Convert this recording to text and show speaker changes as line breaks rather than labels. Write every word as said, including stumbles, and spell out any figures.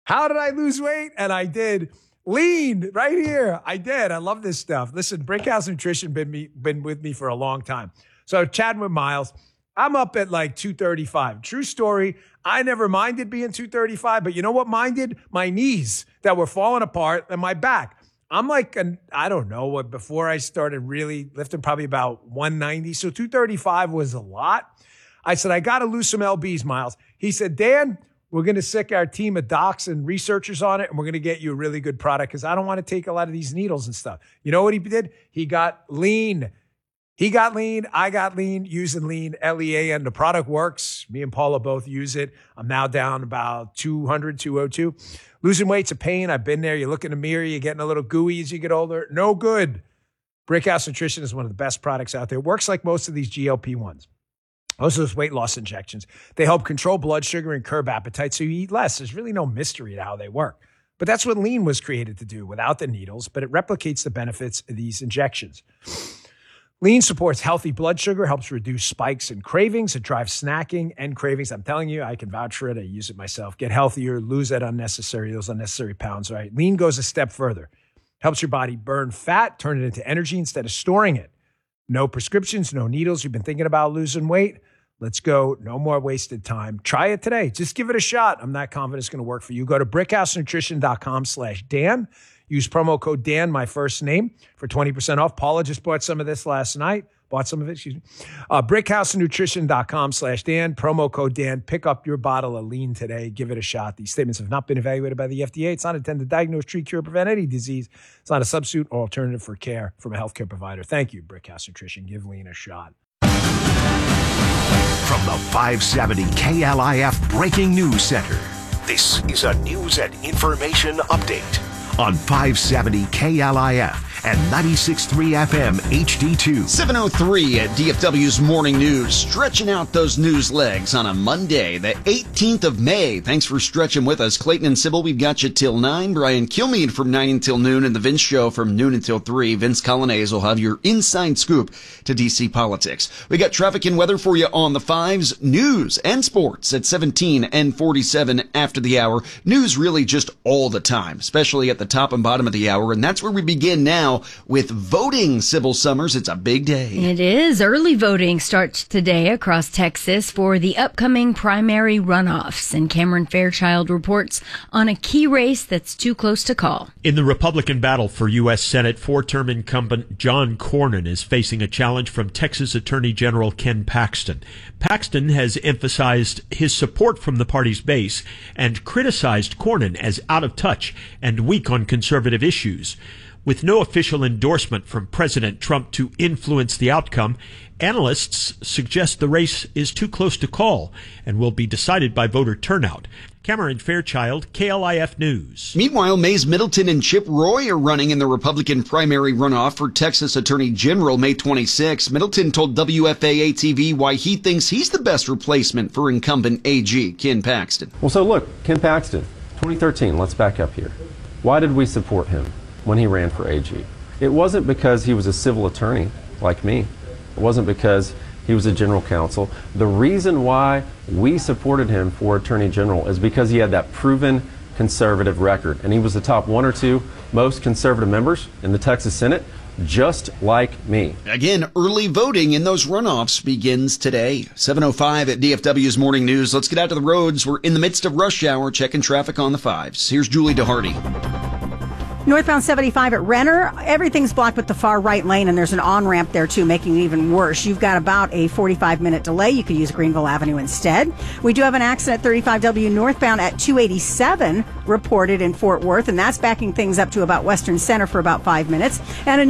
How did I lose weight? And I did. Lean right here. I did. I love this stuff. Listen, Brickhouse Nutrition been me been with me for a long time. So chatting with Miles, I'm up at like two thirty-five. True story. I never minded being two thirty-five, but you know what minded? My knees that were falling apart and my back. I'm like, an, I don't know what, before I started really lifting, probably about one ninety. So two thirty-five was a lot. I said, I got to lose some L Bs, Miles. He said, Dan, we're going to sick our team of docs and researchers on it, and we're going to get you a really good product because I don't want to take a lot of these needles and stuff. You know what he did? He got lean. He got lean. I got lean using lean, L E A N. The product works. Me and Paula both use it. I'm now down about two hundred, two oh two. Losing weight's a pain. I've been there. You look in the mirror, you're getting a little gooey as you get older. No good. Brickhouse Nutrition is one of the best products out there. It works like most of these G L P ones. Most of those weight loss injections. They help control blood sugar and curb appetite so you eat less. There's really no mystery to how they work. But that's what lean was created to do without the needles, but it replicates the benefits of these injections. Lean supports healthy blood sugar, helps reduce spikes and cravings. It drives snacking and cravings. I'm telling you, I can vouch for it. I use it myself. Get healthier, lose that unnecessary, those unnecessary pounds, right? Lean goes a step further. Helps your body burn fat, turn it into energy instead of storing it. No prescriptions, no needles. You've been thinking about losing weight? Let's go. No more wasted time. Try it today. Just give it a shot. I'm not confident it's going to work for you. Go to brickhousenutrition.com slash Dan. Use promo code Dan, my first name, for twenty percent off. Paula just bought some of this last night. Bought some of it, excuse me. Uh, brickhousenutrition.com slash Dan. Promo code Dan. Pick up your bottle of lean today. Give it a shot. These statements have not been evaluated by the F D A. It's not intended to diagnose, treat, cure, prevent any disease. It's not a substitute or alternative for care from a healthcare provider. Thank you, Brickhouse Nutrition. Give lean a shot.
From the five seventy K L I F Breaking News Center, this is a news and information update on five seventy K L I F and ninety-six point three F M H D two.
seven oh three at D F W's Morning News, stretching out those news legs on a Monday, the eighteenth of May. Thanks for stretching with us. Clayton and Sybil, we've got you till nine. Brian Kilmeade from nine until noon, and the Vince Show from noon until three. Vince Colonnese will have your inside scoop to D C politics. We got traffic and weather for you on the fives, news and sports at seventeen and forty-seven after the hour. News really just all the time, especially at the top and bottom of the hour, and that's where we begin now with voting. Sybil Summers, it's a big day.
It is. Early voting starts today across Texas for the upcoming primary runoffs, and Cameron Fairchild reports on a key race that's too close to call.
In the Republican battle for U S Senate, four-term incumbent John Cornyn is facing a challenge from Texas Attorney General Ken Paxton. Paxton has emphasized his support from the party's base and criticized Cornyn as out of touch and weak on conservative issues. With no official endorsement from President Trump to influence the outcome, analysts suggest the race is too close to call and will be decided by voter turnout. Cameron Fairchild, K L I F News.
Meanwhile, Mays Middleton and Chip Roy are running in the Republican primary runoff for Texas Attorney General May twenty-sixth. Middleton told W F A A T V why he thinks he's the best replacement for incumbent A G Ken Paxton.
Well, so look, Ken Paxton, twenty thirteen, let's back up here. Why did we support him when he ran for A G? It wasn't because he was a civil attorney like me. It wasn't because he was a general counsel. The reason why we supported him for attorney general is because he had that proven conservative record, and he was the top one or two most conservative members in the Texas Senate, just like me.
Again, early voting in those runoffs begins today. seven oh five at D F W's Morning News. Let's get out to the roads. We're in the midst of rush hour, checking traffic on the fives. Here's Julie DeHardy.
Northbound seventy-five at Renner, everything's blocked with the far right lane, and there's an on-ramp there, too, making it even worse. You've got about a forty-five minute delay. You could use Greenville Avenue instead. We do have an accident at thirty-five W northbound at two eighty-seven reported in Fort Worth, and that's backing things up to about Western Center for about five minutes. And a